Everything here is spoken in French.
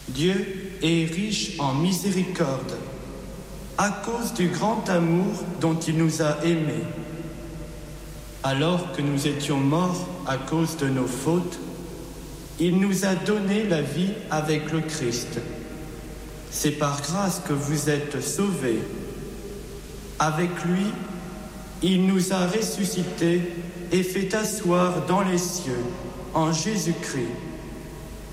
Dieu est riche en miséricorde, à cause du grand amour dont il nous a aimés. Alors que nous étions morts à cause de nos fautes, il nous a donné la vie avec le Christ. C'est par grâce que vous êtes sauvés. Avec lui, il nous a ressuscités et fait asseoir dans les cieux, en Jésus-Christ.